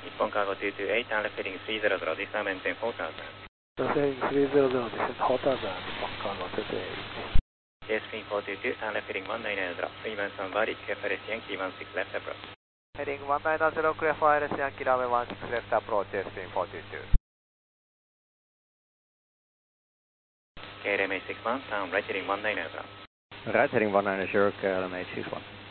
Nippon Cargo 228, and left heading 300, this time maintain 4000. Left heading 300, descend 4000, Nippon Cargo 228. JSPIN 422, and left heading 190, Freeman Sunbury, KFRS Yankee 16 left approach. Heading 190, clear for ILS Yankee runway 16 left approach, JSPIN 422. KLMA 61, turn right heading 190. Right heading 190, KLMA 61.